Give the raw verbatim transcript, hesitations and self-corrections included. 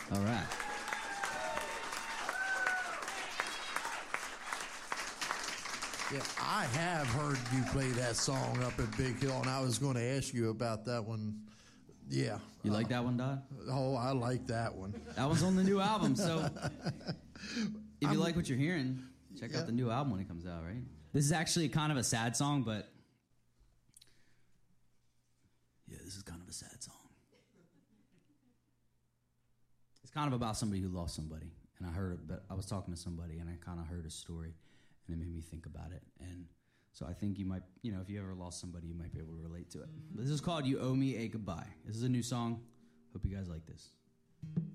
All right. Yeah, I have heard you play that song up at Big Hill, and I was going to ask you about that one. Yeah. You uh, like that one, Don? Oh, I like that one. That one's on the new album, so if you I'm, like what you're hearing, check yeah. out the new album when it comes out, right? This is actually kind of a sad song, but yeah, this is kind of a sad song. It's kind of about somebody who lost somebody, and I heard, but I was talking to somebody, and I kind of heard a story, and it made me think about it, and so I think you might, you know, if you ever lost somebody, you might be able to relate to it. This is called "You Owe Me a Goodbye." This is a new song. Hope you guys like this.